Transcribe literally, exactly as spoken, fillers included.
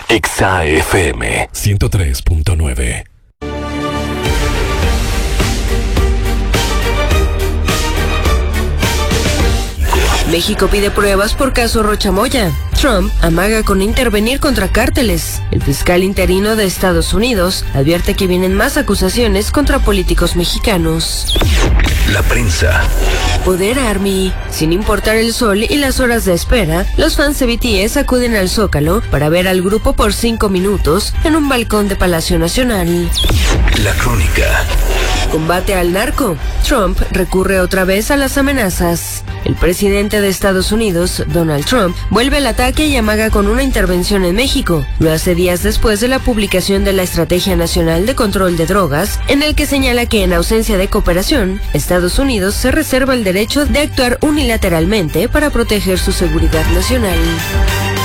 Exa F M ciento tres punto nueve. México pide pruebas por caso Rocha Moya. Trump amaga con intervenir contra cárteles. El fiscal interino de Estados Unidos advierte que vienen más acusaciones contra políticos mexicanos. La prensa. Poder Army. Sin importar el sol y las horas de espera, los fans de B T S acuden al Zócalo para ver al grupo por cinco minutos en un balcón de Palacio Nacional. La crónica. Combate al narco. Trump recurre otra vez a las amenazas. El presidente de Estados Unidos, Donald Trump, vuelve al ataque y amaga con una intervención en México. Lo hace días después de la publicación de la Estrategia Nacional de Control de Drogas, en el que señala que en ausencia de cooperación, Estados Unidos se reserva el derecho de actuar unilateralmente para proteger su seguridad nacional.